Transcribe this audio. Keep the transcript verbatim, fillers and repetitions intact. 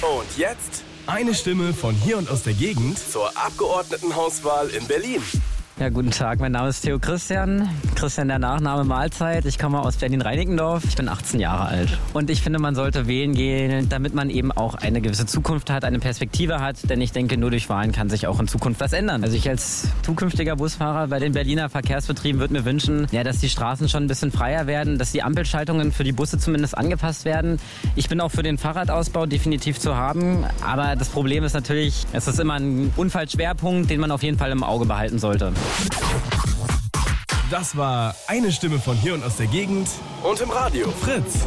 Und jetzt eine Stimme von hier und aus der Gegend zur Abgeordnetenhauswahl in Berlin. Ja, guten Tag, mein Name ist Theo Christian. Christian der Nachname Mahlzeit. Ich komme aus Berlin-Reinickendorf. Ich bin achtzehn Jahre alt. Und ich finde, man sollte wählen gehen, damit man eben auch eine gewisse Zukunft hat, eine Perspektive hat. Denn ich denke, nur durch Wahlen kann sich auch in Zukunft was ändern. Also ich als zukünftiger Busfahrer bei den Berliner Verkehrsbetrieben würde mir wünschen, ja, dass die Straßen schon ein bisschen freier werden, dass die Ampelschaltungen für die Busse zumindest angepasst werden. Ich bin auch für den Fahrradausbau definitiv zu haben. Aber das Problem ist natürlich, es ist immer ein Unfallschwerpunkt, den man auf jeden Fall im Auge behalten sollte. Das war eine Stimme von hier und aus der Gegend und im Radio Fritz.